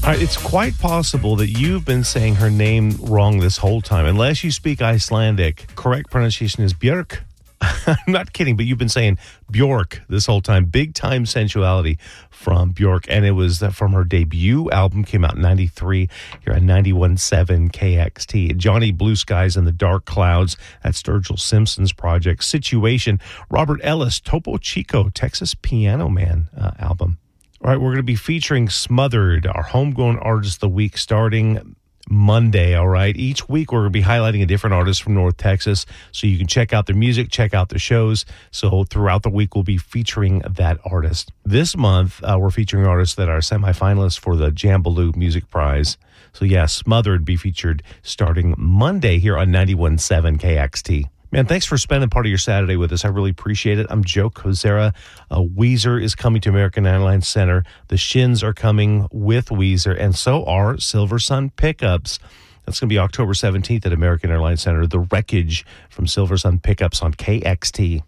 It's quite possible that you've been saying her name wrong this whole time. Unless you speak Icelandic, correct pronunciation is Björk. I'm not kidding, but you've been saying Bjork this whole time. Big Time Sensuality from Bjork, and it was from her debut album, came out in 93, here on 91.7 KXT. Johnny Blue Skies and the Dark Clouds, that's Sturgill Simpson's project. Situation, Robert Ellis, Topo Chico, Texas Piano Man album. All right, we're going to be featuring Smothered, our homegrown artist of the week, starting Monday, all right? Each week, we're going to be highlighting a different artist from North Texas, so you can check out their music, check out the shows. So throughout the week, we'll be featuring that artist. This month, we're featuring artists that are semifinalists for the Jambaloo Music Prize. So yeah, Smothered be featured starting Monday here on 91.7 KXT. Man, thanks for spending part of your Saturday with us. I really appreciate it. I'm Joe Kozera. Weezer is coming to American Airlines Center. The Shins are coming with Weezer, and so are Silversun Pickups. That's going to be October 17th at American Airlines Center. The Wreckage from Silversun Pickups on KXT.